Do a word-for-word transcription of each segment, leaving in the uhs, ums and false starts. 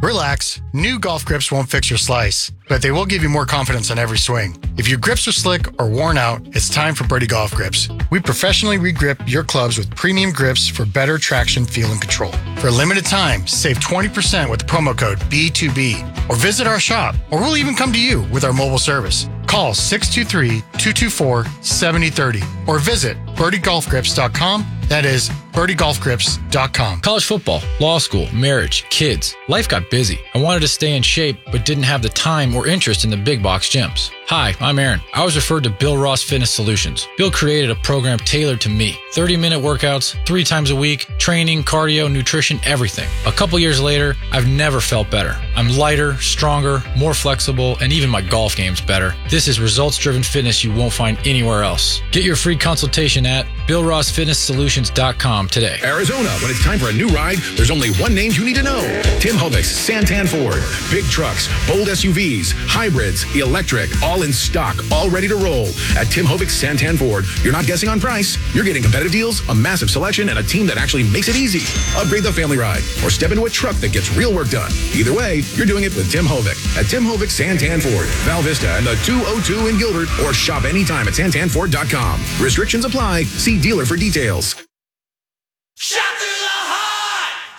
Relax, new golf grips won't fix your slice, but they will give you more confidence on every swing. If your grips are slick or worn out, it's time for Birdie Golf Grips. We professionally regrip your clubs with premium grips for better traction, feel, and control. For a limited time, save twenty percent with the promo code B two B, or visit our shop, or we'll even come to you with our mobile service. Call six two three, two two four, seven zero three zero or visit birdie golf grips dot com. That is birdie golf grips dot com. College football, law school, marriage, kids. Life got busy. I wanted to stay in shape, but didn't have the time or interest in the big box gyms. Hi, I'm Aaron. I was referred to Bill Ross Fitness Solutions. Bill created a program tailored to me. thirty-minute workouts, three times a week, training, cardio, nutrition, everything. A couple years later, I've never felt better. I'm lighter, stronger, more flexible, and even my golf game's better. This is results-driven fitness you won't find anywhere else. Get your free consultation at bill ross fitness solutions dot com today. Arizona, when it's time for a new ride, there's only one name you need to know. Tim Hovic's Santan Ford. Big trucks, bold S U Vs, hybrids, electric, all in stock, all ready to roll. At Tim Hovic's Santan Ford, you're not guessing on price. You're getting competitive deals, a massive selection, and a team that actually makes it easy. Upgrade the family ride or step into a truck that gets real work done. Either way, you're doing it with Tim Hovic at Tim Hovic's Santan Ford, Val Vista, and the two oh two in Gilbert, or shop anytime at santan ford dot com. Restrictions apply. See dealer for details. Shot through the heart,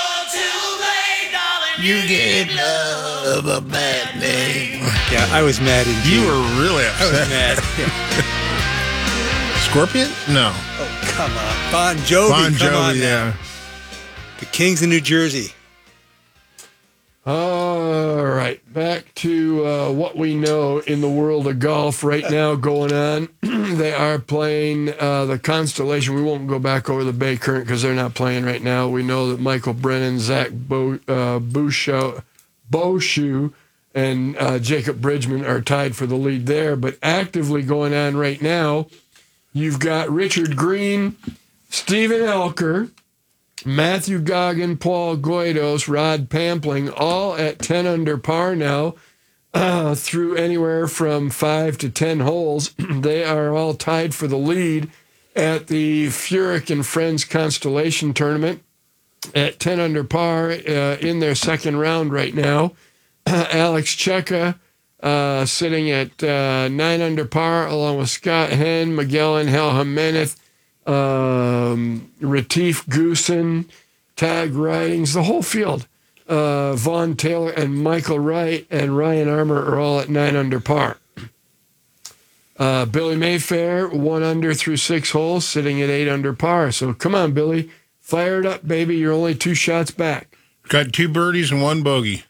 and you're too late, darling. You gave love a bad name. Yeah, I was mad indeed. You were really upset. I was mad. Scorpion? No. Oh, come on. Bon Jovi. Bon come on Jovi, now. yeah. The Kings of New Jersey. All right, back to uh, what we know in the world of golf right now going on. They are playing uh, the Constellation. We won't go back over the Bay Current because they're not playing right now. We know that Michael Brennan, Zach Bo, uh, Boshoe, Boshoe, and uh, Jacob Bridgman are tied for the lead there. But actively going on right now, you've got Richard Green, Stephen Elker, Matthew Goggin, Paul Goydos, Rod Pampling, all at ten under par now uh, through anywhere from five to ten holes. They are all tied for the lead at the Furyk and Friends Constellation Tournament at ten under par uh, in their second round right now. Uh, Alex Cheka uh, sitting at uh, nine under par along with Scott Henn, Miguel Angel Jimenez, Um, Retief Goosen, Tag Ridings, the whole field. Uh, Vaughn Taylor and Michael Wright and Ryan Armour are all at nine under par. Uh, Billy Mayfair, one under through six holes, sitting at eight under par. So come on, Billy. Fire it up, baby. You're only two shots back. Got two birdies and one bogey.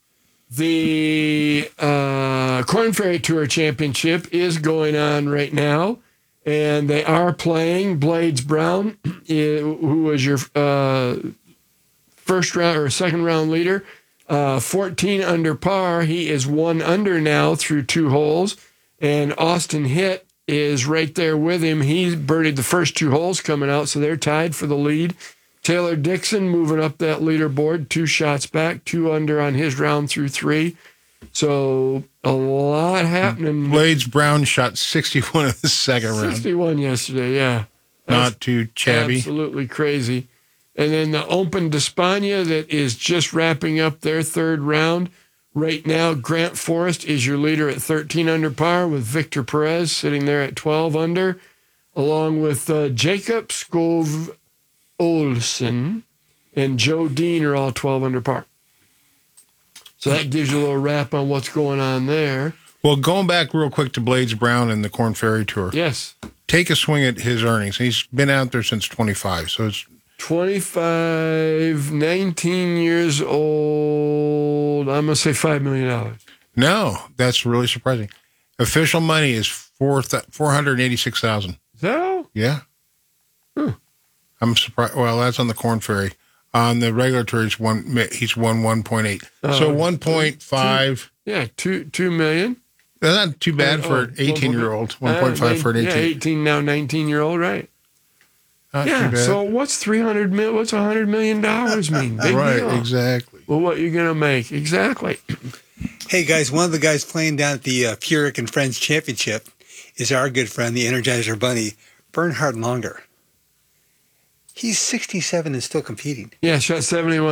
The uh, Korn Ferry Tour Championship is going on right now. And they are playing Blades Brown, who was your uh, first round or second round leader, uh, fourteen under par. He is one under now through two holes. And Austin Hitt is right there with him. He birdied the first two holes coming out, so they're tied for the lead. Taylor Dixon moving up that leaderboard, two shots back, two under on his round through three. So a lot happening. Blades Brown shot sixty-one in the second round. sixty-one yesterday, yeah. Not too shabby. Absolutely crazy. And then the Open d'Espagne that is just wrapping up their third round. Right now, Grant Forrest is your leader at thirteen under par with Victor Perez sitting there at twelve under, along with uh, Jacob Skov Olsen and Joe Dean are all twelve under par. So that gives you a little wrap on what's going on there. Well, going back real quick to Blades Brown and the Korn Ferry Tour. Yes. Take a swing at his earnings. He's been out there since twenty-five, so it's twenty-five, nineteen years old. I'm going to say five million dollars. No, that's really surprising. Official money is four four hundred eighty-six thousand dollars. Is that all? Yeah. Hmm. I'm surprised. Well, that's on the Korn Ferry. On the regular tour, he's won, he's won one point eight. Uh, so one point five. Two, yeah, two, two million. That's not too bad uh, for an eighteen-year-old. one point five uh, for an eighteen. Yeah, eighteen, now nineteen-year-old, right. Not yeah, too bad. So what's three hundred mil? What's one hundred million dollars mean? Big right, deal. exactly. Well, what you're going to make. Exactly. Hey, guys, one of the guys playing down at the uh, Furyk and Friends Championship is our good friend, the Energizer Bunny, Bernhard Longer. He's sixty-seven and still competing. Yeah, shot seventy-one.